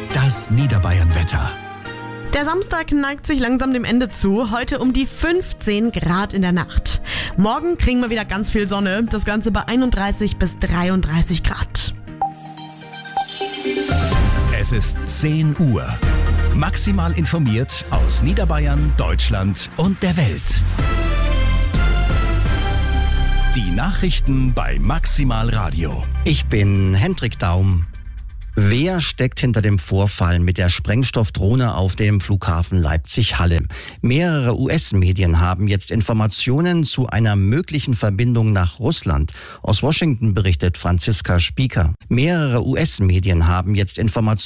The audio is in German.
Das Niederbayern-Wetter. Der Samstag neigt sich langsam dem Ende zu. Heute um die 15 Grad in der Nacht. Morgen kriegen wir wieder ganz viel Sonne. Das Ganze bei 31 bis 33 Grad. Es ist 10 Uhr. Maximal informiert aus Niederbayern, Deutschland und der Welt. Die Nachrichten bei Maximal Radio. Ich bin Hendrik Daum. Wer steckt hinter dem Vorfall mit der Sprengstoffdrohne auf dem Flughafen Leipzig-Halle? Mehrere US-Medien haben jetzt Informationen zu einer möglichen Verbindung nach Russland. Aus Washington berichtet Franziska Spieker. Mehrere US-Medien haben jetzt Informationen